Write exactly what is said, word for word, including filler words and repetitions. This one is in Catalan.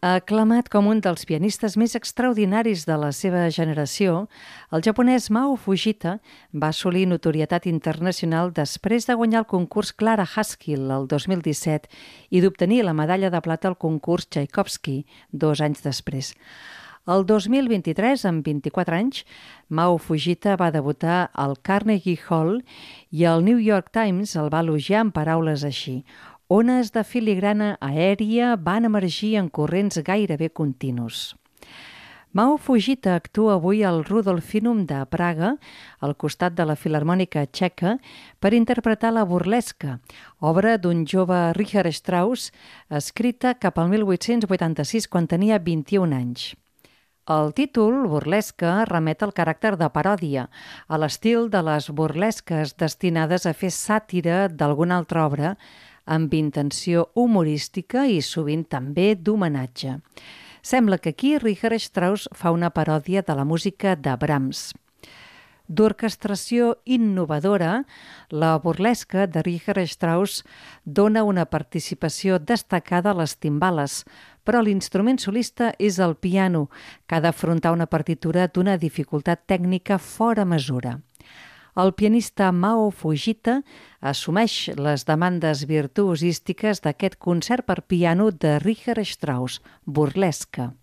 Aclamat com un dels pianistes més extraordinaris de la seva generació, el japonès Mao Fujita va assolir notorietat internacional després de guanyar el concurs Clara Haskell el dos mil disset i d'obtenir la medalla de plata al concurs Tchaikovsky dos anys després. El dos mil vint-i-tres, amb vint-i-quatre anys, Mao Fujita va debutar al Carnegie Hall i el New York Times el va elogiar amb paraules així: ones de filigrana aèria van emergir en corrents gairebé continus. Mao Fujita actua avui al Rudolfinum de Praga, al costat de la Filharmònica Txeca, per interpretar la burlesca, obra d'un jove Richard Strauss, escrita cap al mil vuit-cents vuitanta-sis quan tenia vint-i-un anys. El títol, burlesca, remet al caràcter de paròdia, a l'estil de les burlesques destinades a fer sàtira d'alguna altra obra, amb intenció humorística i sovint també d'homenatge. Sembla que aquí Richard Strauss fa una paròdia de la música de Brahms. D'orquestració innovadora, la burlesca de Richard Strauss dona una participació destacada a les timbales, però l'instrument solista és el piano, que ha d'afrontar una partitura d'una dificultat tècnica fora mesura. El pianista Mao Fujita assumeix les demandes virtuosístiques d'aquest concert per piano de Richard Strauss, burlesca.